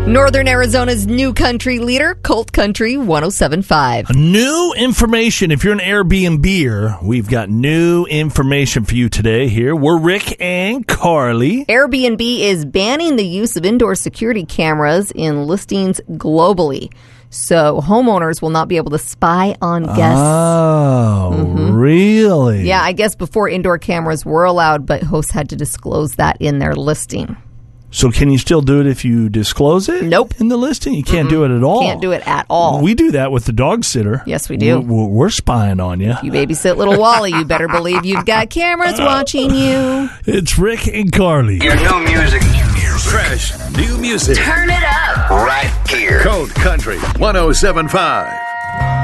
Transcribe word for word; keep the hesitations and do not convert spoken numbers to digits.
Northern Arizona's new country leader, Colt Country one oh seven point five. New information. If you're an Airbnb-er, we've got new information for you today here. We're Rick and Carly. Airbnb is banning the use of indoor security cameras in listings globally. So homeowners will not be able to spy on guests. Oh, mm-hmm. Really? Yeah, I guess before indoor cameras were allowed, but hosts had to disclose that in their listing. So can you still do it if you disclose it? Nope. In the listing? You can't Mm-mm. do it at all? Can't do it at all. We do that with the dog sitter. Yes, we do. We're, we're spying on you. You babysit little Wally. You better believe you've got cameras watching you. It's Rick and Carly. Your new music. New music. Fresh new music. Turn it up. Right here. Colt Country one oh seven point five.